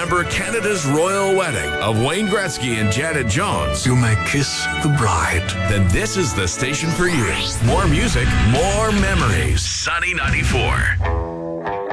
remember Canada's royal wedding of Wayne Gretzky and Janet Jones, You may kiss the bride. then this is the station for you. More music, more memories. Sunny 94.